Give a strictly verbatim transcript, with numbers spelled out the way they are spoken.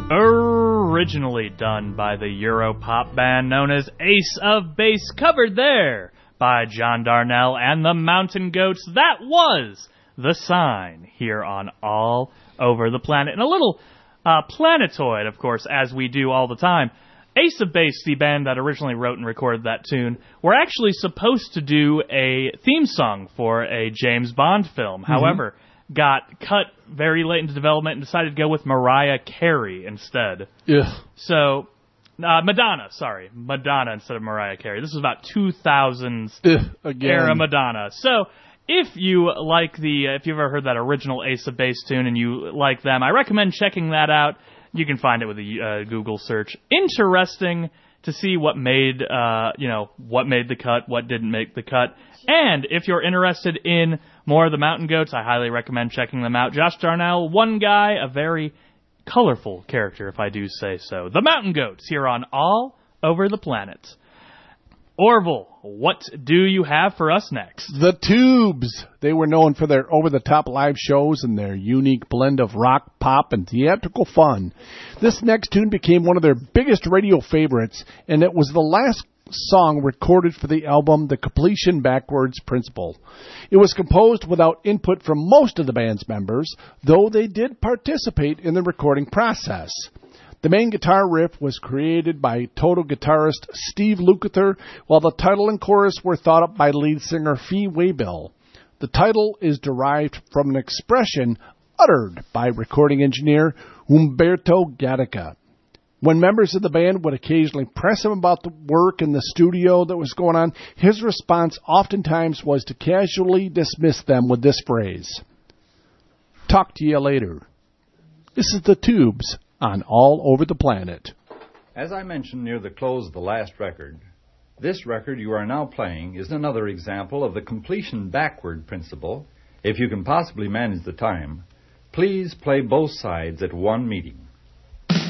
Originally done by the Europop band known as Ace of Base, covered there by John Darnielle and the Mountain Goats. That was The Sign here on All Over the Planet. And a little uh, planetoid, of course, as we do all the time. Ace of Base, the band that originally wrote and recorded that tune, were actually supposed to do a theme song for a James Bond film. Mm-hmm. However, got cut very late into development and decided to go with Mariah Carey instead. Yeah. So, uh, Madonna, sorry. Madonna instead of Mariah Carey. This is about two thousands Ugh, again. era Madonna. So, if you like the, uh, if you've ever heard that original Ace of Base tune and you like them, I recommend checking that out. You can find it with a uh, Google search. Interesting to see what made, uh, you know, what made the cut, what didn't make the cut. And if you're interested in more of the Mountain Goats, I highly recommend checking them out. Josh Darnielle, one guy, a very colorful character, if I do say so. The Mountain Goats here on All Over the Planet. Orville, what do you have for us next? The Tubes. They were known for their over-the-top live shows and their unique blend of rock, pop, and theatrical fun. This next tune became one of their biggest radio favorites, and it was the last song recorded for the album The Completion Backwards Principle. It was composed without input from most of the band's members, though they did participate in the recording process. The main guitar riff was created by Toto guitarist Steve Lukather, while the title and chorus were thought up by lead singer Fee Waybill. The title is derived from an expression uttered by recording engineer Umberto Gatica. When members of the band would occasionally press him about the work in the studio that was going on, his response oftentimes was to casually dismiss them with this phrase: "Talk to you later." This is the Tubes on All Over the Planet. As I mentioned near the close of the last record, this record you are now playing is another example of the completion backward principle. If you can possibly manage the time, please play both sides at one meeting.